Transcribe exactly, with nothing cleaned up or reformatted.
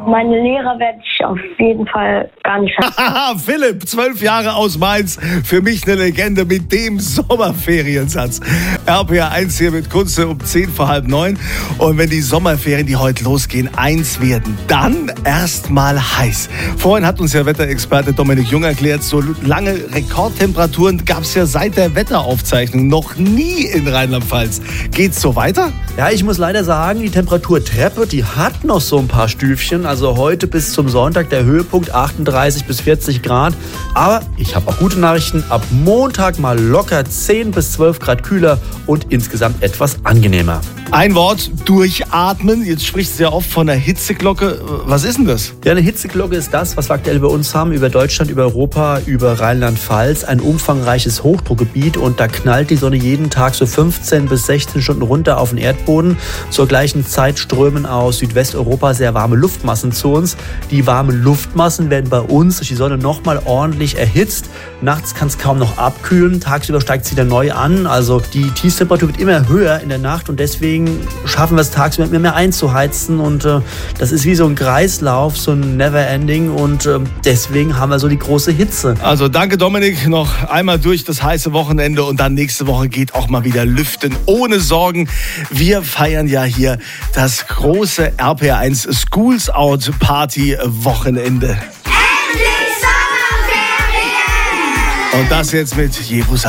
Meine Lehrer werde ich auf jeden Fall gar nicht vergessen. Philipp, zwölf Jahre aus Mainz, für mich eine Legende mit dem Sommerferiensatz. R P R eins hier mit Kunze um zehn vor halb neun. Und wenn die Sommerferien, die heute losgehen, eins werden, dann erstmal heiß. Vorhin hat uns ja Wetterexperte Dominik Jung erklärt, so lange Rekordtemperaturen gab es ja seit der Wetteraufzeichnung noch nie in Rheinland-Pfalz. Geht's so weiter? Ja, ich muss leider sagen, die Temperaturtreppe, die hat noch so ein paar Stüfchen. Also heute bis zum Sonntag der Höhepunkt achtunddreißig bis vierzig Grad. Aber ich habe auch gute Nachrichten. Ab Montag mal locker zehn bis zwölf Grad kühler und insgesamt etwas angenehmer. Ein Wort, durchatmen. Jetzt sprichst du ja oft von einer Hitzeglocke. Was ist denn das? Ja, eine Hitzeglocke ist das, was wir aktuell bei uns haben, über Deutschland, über Europa, über Rheinland-Pfalz. Ein umfangreiches Hochdruckgebiet und da knallt die Sonne jeden Tag so fünfzehn bis sechzehn Stunden runter auf den Erdboden. Zur gleichen Zeit strömen aus Südwesteuropa sehr warme Luftmassen zu uns. Die warmen Luftmassen werden bei uns durch die Sonne nochmal ordentlich erhitzt. Nachts kann es kaum noch abkühlen, tagsüber steigt es wieder neu an. Also die Tiefstemperatur wird immer höher in der Nacht und deswegen schaffen wir es tagsüber immer mehr einzuheizen. Und äh, das ist wie so ein Kreislauf, so ein Never-Ending und äh, deswegen haben wir so die große Hitze. Also danke Dominik, noch einmal durch das heiße Wochenende und dann nächste Woche geht auch mal wieder lüften ohne Sorgen. Wir feiern ja hier das große R P R eins Schools Out Party Wochenende. Endlich Sommerferien! Und das jetzt mit Jerusalem.